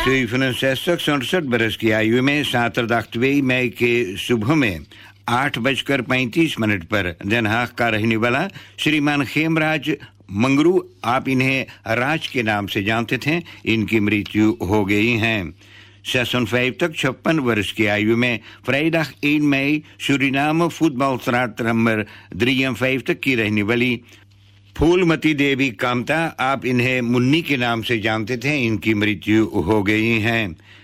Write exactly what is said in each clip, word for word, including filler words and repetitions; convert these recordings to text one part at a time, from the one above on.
सड़सठ सड़सठ बरस की आयु में सत्रह मई के सुबह में आठ बजकर पैंतीस मिनट पर den Haag का रहने वाला श्रीमान खेमराज मंगरू, आप इन्हें राज के नाम से जानते थे, इनकी मृत्यु हो गई है। zesenzestig तक छप्पन वर्ष की आयु में vrijdag één mei Suriname फुटबॉलstraat number तैंतालीस की रहने वाली फूलमती देवी कामता, आप इन्हें मुन्नी के नाम से जानते थे, इनकी मृत्यु हो गई है।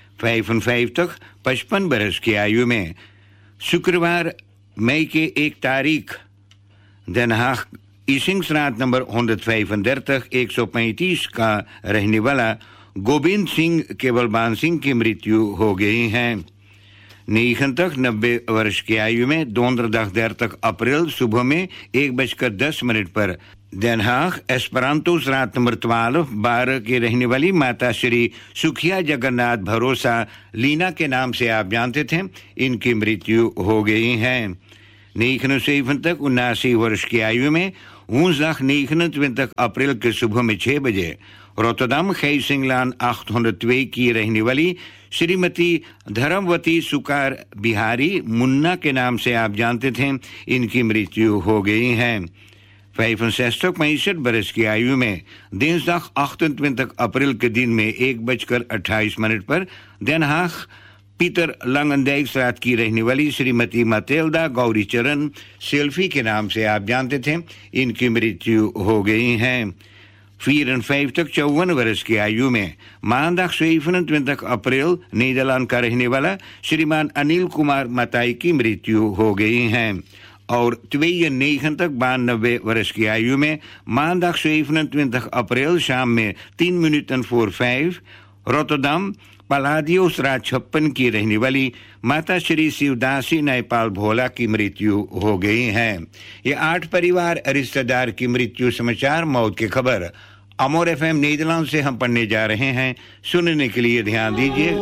पचपन तक पचपन बरस की आयु में शुक्रवार मई के एक तारीख Den Haag ईसिंगstraat नंबर honderdvijfendertig एक सौ पैंतीस का रहने वाला गोविंद सिंह केवलबान सिंह की मृत्यु हो गई है। निगंतक नब्बे वर्ष की आयु में donderdag अप्रैल सुबह में एक बजकर दस मिनट पर Den Haag एस्परांतोstraat नंबर बारह बारह की रहने वाली माता श्री सुखिया जगन्नाथ भरोसा लीना के नाम से आप जानते थे, इनकी मृत्यु हो गई है। negenenzeventig तक उनासी वर्ष की आयु में woensdag negenentwintig अप्रैल के सुबह में छह बजे रोटरडम गीसिंगlaan achthonderdtwee की रहने वाली श्रीमती धर्मवती सुकार बिहारी मुन्ना के नाम से आप जानते थे, इनकी मृत्यु हो गई है। पैंसठ पैंसठ बरस की आयु में dinsdag achtentwintig अप्रैल के दिन में एक बजकर अट्ठाईस मिनट पर Den Haag पीटर लंगनडीकstraat की रहने वाली श्रीमती मतेल्दा गौरीचरण सेल्फी के नाम से आप जानते थे, इनकी मृत्यु हो गई है। चौवन तक चौवन वर्ष की आयु में maandag zevenentwintig अप्रैल नीदरलैंड का रहने वाला श्रीमान अनिल कुमार मताई की मृत्यु हो गई है। और tweeënnegentig तक बानवे वर्ष की आयु में maandag zevenentwintig अप्रैल शाम में तीन मिनट voor vijf रोटरडम पलादियोstraat छप्पन की रहने वाली माता श्री शिवदासी नयपाल भोला की मृत्यु हो गई है। ये आठ परिवार रिश्तेदार की मृत्यु समाचार मौत की खबर अमर एफएम नीदरलैंड से हम पढ़ने जा रहे हैं, सुनने के लिए ध्यान दीजिए।